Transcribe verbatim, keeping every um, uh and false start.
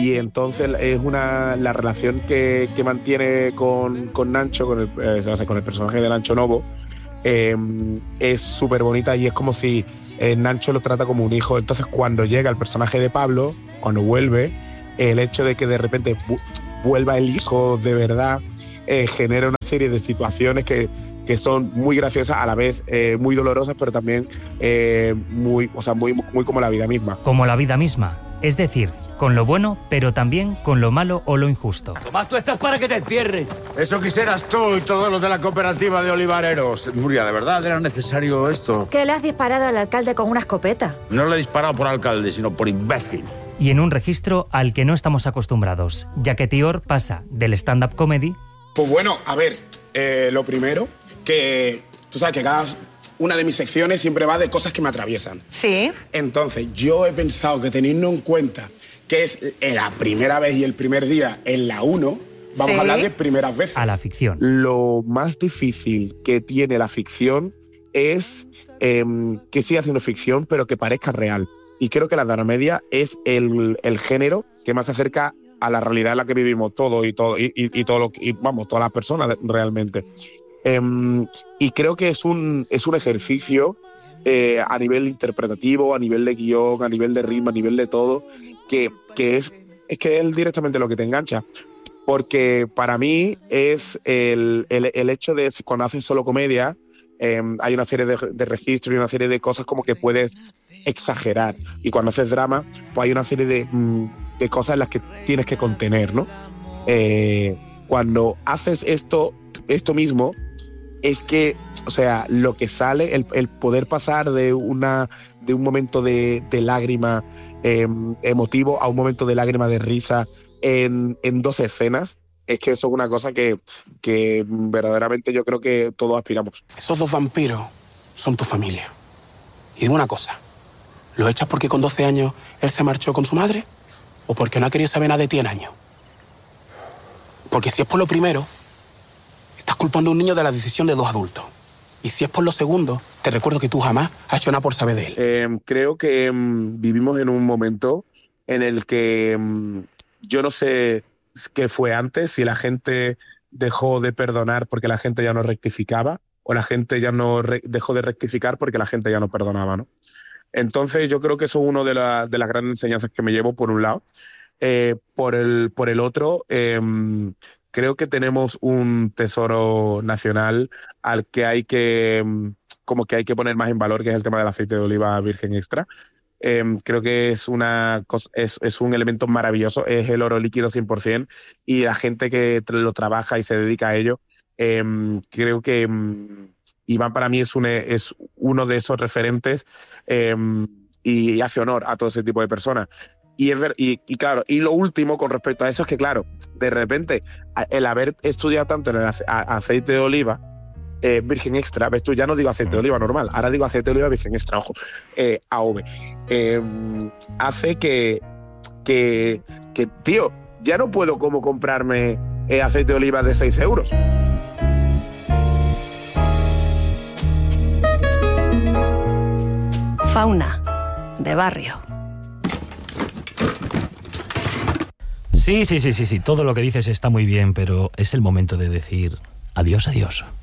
Y entonces es una la relación que, que mantiene con, con Nacho, con el, eh, o sea, con el personaje de Nacho Novo, eh, es súper bonita y es como si eh, Nacho lo trata como un hijo. Entonces cuando llega el personaje de Pablo, cuando vuelve, el hecho de que de repente vu- vuelva el hijo de verdad eh, genera una serie de situaciones que, que son muy graciosas, a la vez eh, muy dolorosas, pero también eh, muy, o sea, muy, muy como la vida misma. Como la vida misma. Es decir, con lo bueno, pero también con lo malo o lo injusto. Tomás, tú estás para que te entierren. Eso quisieras tú y todos los de la cooperativa de olivareros. Nuria, ¿de verdad era necesario esto? ¿Qué le has disparado al alcalde con una escopeta? No le he disparado por alcalde, sino por imbécil. Y en un registro al que no estamos acostumbrados, ya que Tior pasa del stand-up comedy... Pues bueno, a ver, eh, lo primero, que tú sabes que cada una de mis secciones siempre va de cosas que me atraviesan. Sí. Entonces, yo he pensado que teniendo en cuenta que es la primera vez y el primer día en la uno, vamos Sí. a hablar de primeras veces. A la ficción. Lo más difícil que tiene la ficción es eh, que siga siendo ficción, pero que parezca real. Y creo que la dramedia es el, el género que más se acerca a la realidad en la que vivimos todos y todo y, y, y todo lo, y vamos, todas las personas realmente. Eh, y creo que es un, es un ejercicio eh, a nivel interpretativo, a nivel de guión, a nivel de ritmo, a nivel de todo, que, que es, es que es directamente lo que te engancha. Porque para mí es el, el, el hecho de cuando haces solo comedia, eh, hay una serie de, de registros y una serie de cosas como que puedes exagerar. Y cuando haces drama, pues hay una serie de, de cosas en las que tienes que contener, ¿no? Eh, cuando haces esto, esto mismo, es que, o sea, lo que sale, el, el poder pasar de, una, de un momento de, de lágrima eh, emotivo a un momento de lágrima de risa en, en dos escenas, es que eso es una cosa que, que verdaderamente yo creo que todos aspiramos. Esos dos vampiros son tu familia. Y dime una cosa, ¿lo echas porque con doce años él se marchó con su madre? ¿O porque no ha querido saber nada de ti en años? Porque si es por lo primero, estás culpando a un niño de la decisión de dos adultos. Y si es por lo segundo, te recuerdo que tú jamás has hecho nada por saber de él. Eh, creo que um, vivimos en un momento en el que um, yo no sé qué fue antes, si la gente dejó de perdonar porque la gente ya no rectificaba, o la gente ya no re- dejó de rectificar porque la gente ya no perdonaba, ¿no? Entonces yo creo que eso es una de, la, de las grandes enseñanzas que me llevo, por un lado. Eh, por, el, por el otro, eh, creo que tenemos un tesoro nacional al que hay que, como que hay que poner más en valor, que es el tema del aceite de oliva virgen extra. Eh, creo que es, una cosa, es, es un elemento maravilloso, es el oro líquido cien por ciento, y la gente que lo trabaja y se dedica a ello, eh, creo que Iván para mí es, un, es uno de esos referentes eh, y hace honor a todo ese tipo de personas. Y, es ver, y, y claro, y lo último con respecto a eso es que, claro, de repente, el haber estudiado tanto en el ace- a- aceite de oliva eh, virgen extra, ves tú, ya no digo aceite de oliva normal, ahora digo aceite de oliva virgen extra, ojo, eh, A O V, eh, hace que, que, que, tío, ya no puedo como comprarme eh, aceite de oliva de seis euros. Fauna de barrio. Sí, sí, sí, sí, sí, todo lo que dices está muy bien, pero es el momento de decir adiós, adiós.